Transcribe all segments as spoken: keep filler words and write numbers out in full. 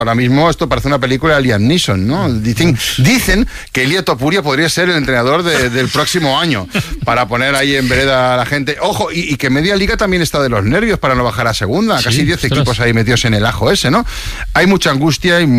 Ahora mismo esto parece una película de Liam Neeson, ¿no? Dicen, dicen que Ilia Topuria podría ser el entrenador de, del próximo año para poner ahí en vereda a la gente. Ojo, y, y que Media Liga también está de los nervios para no bajar a segunda. Sí, casi diez equipos ahí metidos en el ajo ese, ¿no? Hay mucha angustia y,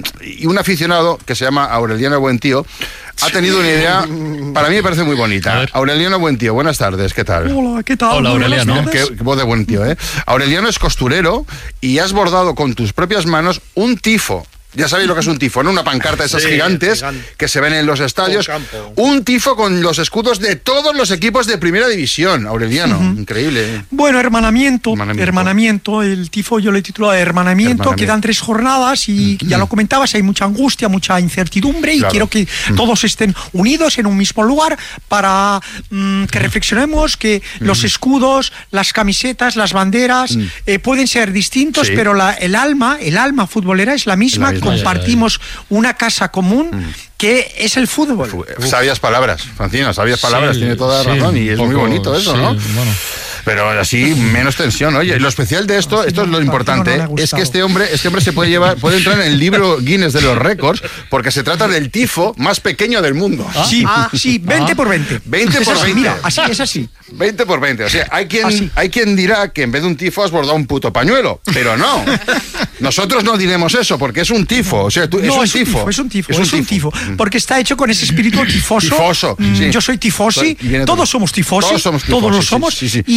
y un aficionado que se llama Aureliano Buentío ha tenido una idea, para mí me parece muy bonita. Aureliano Buentío, buenas tardes, ¿qué tal? Hola, ¿qué tal? Hola, Aureliano. Qué, qué voz de Buentío, ¿eh? Aureliano es costurero y has bordado con tus propias manos un tifo. Ya sabéis lo que es un tifo, ¿no? Una pancarta de esas sí, gigantes gigante. que se ven en los estadios. Un tifo con los escudos de todos los equipos de primera división, Aureliano. Uh-huh. Increíble. Bueno, hermanamiento, hermanamiento. Hermanamiento. El tifo yo le he titulado hermanamiento. hermanamiento. Quedan tres jornadas y uh-huh. ya lo comentabas, hay mucha angustia, mucha incertidumbre y claro. quiero que uh-huh. todos estén unidos en un mismo lugar para um, que reflexionemos que uh-huh. los escudos, las camisetas, las banderas uh-huh. eh, pueden ser distintos, sí. pero la, el alma, el alma futbolera es la misma. La misma. Compartimos una casa común que es el fútbol. Sabias palabras, Francino, sabias palabras, sí, tiene toda sí, razón y es poco, muy bonito eso, sí, ¿no? Bueno. Pero así menos tensión, oye. Lo especial de esto, esto es lo importante, no es que este hombre, este hombre se puede llevar, puede entrar en el libro Guinness de los récords, porque se trata del tifo más pequeño del mundo. ¿Ah? Sí, ah, sí, veinte por veinte. veinte por veinte. Mira, así es así. veinte por veinte. O sea, hay quien, hay quien dirá que en vez de un tifo has bordado un puto pañuelo, pero no. Nosotros no diremos eso, porque es un tifo. O sea, tú, no, es, un es un tifo. Es un tifo, es un tifo, es un tifo porque está hecho con ese espíritu tifoso. Tifoso, sí. Yo soy tifosi, todos somos tifosi, todos, somos tifosi, todos lo somos. Sí, sí, sí.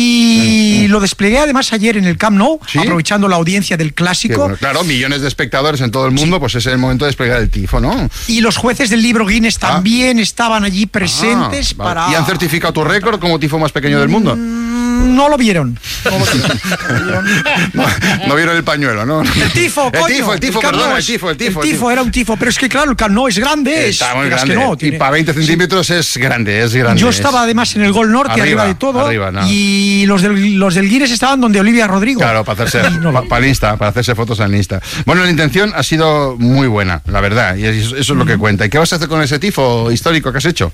Y lo desplegué además ayer en el Camp Nou, ¿sí? aprovechando la audiencia del Clásico. Bueno, claro, millones de espectadores en todo el mundo, sí. pues ese es el momento de desplegar el tifo, ¿no? Y los jueces del libro Guinness ah. también estaban allí presentes ah, vale. para... ¿Y han certificado tu récord como tifo más pequeño del mundo? No lo vieron. No, lo vieron. no, no vieron el pañuelo, ¿no? El tifo, el coño. tifo, el tifo, el perdón, no el tifo, el tifo. El tifo era un tifo, pero es que claro, el Camp Nou es grande. Está es, muy grande. Que no, tiene... Y para veinte centímetros sí. es grande, es grande. Yo estaba además en el Gol Norte, arriba, arriba de todo. Arriba, no. Y los del, los del Guinness estaban donde Olivia Rodrigo. Claro, para hacerse, no, pa, para el Insta, para hacerse fotos en el Insta. Bueno, la intención ha sido muy buena, la verdad, y eso, eso es lo que cuenta. ¿Y qué vas a hacer con ese tifo histórico que has hecho?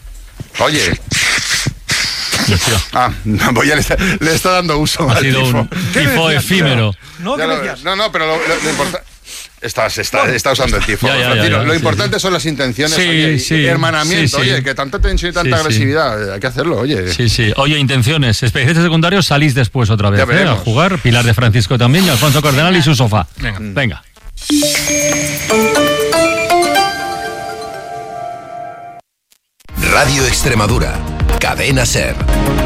Oye... Ah, no, pues ya le está, le está dando uso. Ha sido tifo. un tifo efímero. No, lo, no, no, pero lo, lo, lo importante... Está, está, está usando el tifo. Ya, ya, ya, ya, lo sí, importante sí. son las intenciones, sí, oye, sí, hermanamiento, sí, sí. oye, que tanta tensión y tanta sí, agresividad, sí. hay que hacerlo, oye. Sí, sí. Oye, intenciones. Especialistas secundarios, salís después otra vez ¿eh? a jugar. Pilar de Francisco también y Alfonso Cardenal y su sofá. Venga, mm. venga. Radio Extremadura, Cadena SER.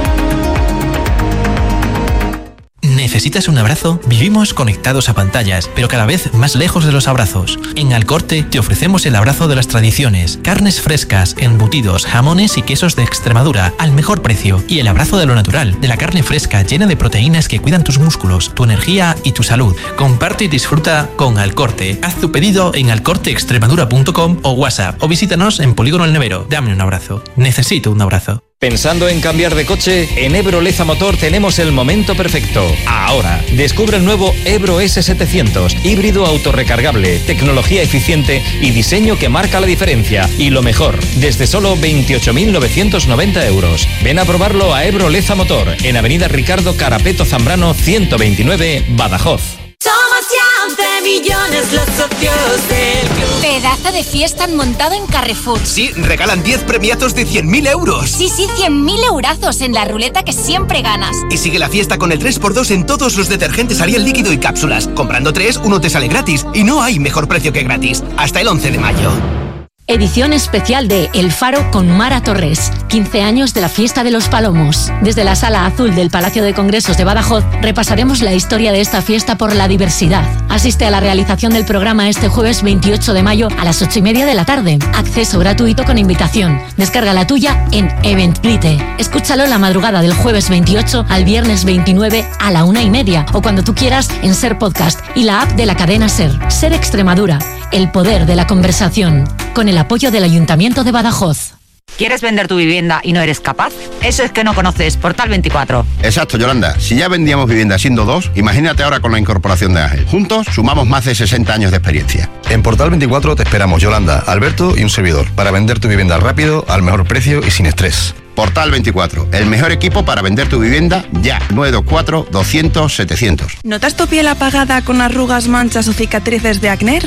¿Necesitas un abrazo? Vivimos conectados a pantallas, pero cada vez más lejos de los abrazos. En Alcorte te ofrecemos el abrazo de las tradiciones, carnes frescas, embutidos, jamones y quesos de Extremadura al mejor precio. Y el abrazo de lo natural, de la carne fresca llena de proteínas que cuidan tus músculos, tu energía y tu salud. Comparte y disfruta con Alcorte. Haz tu pedido en alcorte extremadura punto com o WhatsApp o visítanos en Polígono El Nevero. Dame un abrazo. Necesito un abrazo. ¿Pensando en cambiar de coche? En Ebro Leza Motor tenemos el momento perfecto. Ahora, descubre el nuevo Ebro ese setecientos, híbrido autorrecargable, tecnología eficiente y diseño que marca la diferencia. Y lo mejor, desde solo veintiocho mil novecientos noventa euros. Ven a probarlo a Ebro Leza Motor, en Avenida Ricardo Carapeto Zambrano ciento veintinueve, Badajoz. Somos ya once millones los socios del club. Pedazo de fiesta han montado en Carrefour. Sí, regalan diez premiazos de cien mil euros. Sí, sí, cien mil eurazos en la ruleta que siempre ganas. Y sigue la fiesta con el tres por dos en todos los detergentes Ariel líquido y cápsulas. Comprando tres, uno te sale gratis. Y no hay mejor precio que gratis. Hasta el once de mayo. Edición especial de El Faro con Mara Torres. quince años de la Fiesta de los Palomos. Desde la Sala Azul del Palacio de Congresos de Badajoz repasaremos la historia de esta fiesta por la diversidad. Asiste a la realización del programa este jueves veintiocho de mayo a las ocho y media de la tarde. Acceso gratuito con invitación. Descarga la tuya en Eventbrite. Escúchalo la madrugada del jueves veintiocho al viernes veintinueve a la una y media o cuando tú quieras en SER Podcast y la app de la cadena SER. SER Extremadura. El poder de la conversación. Con el apoyo del Ayuntamiento de Badajoz. ¿Quieres vender tu vivienda y no eres capaz? Eso es que no conoces Portal veinticuatro. Exacto, Yolanda. Si ya vendíamos vivienda siendo dos, imagínate ahora con la incorporación de Ángel. Juntos sumamos más de sesenta años de experiencia. En Portal veinticuatro te esperamos, Yolanda, Alberto y un servidor, para vender tu vivienda rápido, al mejor precio y sin estrés. Portal veinticuatro, el mejor equipo para vender tu vivienda ya. nueve dos cuatro, doscientos, setecientos. ¿Notas tu piel apagada con arrugas, manchas o cicatrices de acné?